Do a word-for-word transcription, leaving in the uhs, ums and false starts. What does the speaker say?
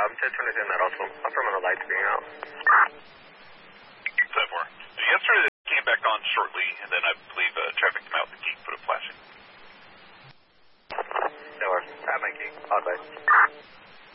um, ten twenty-seven, that also affirmative lights being out. ten four. Yesterday they came back on shortly, and then I believe uh, traffic came out with the key, put it flashing. No worries. I have my key. Odd lights.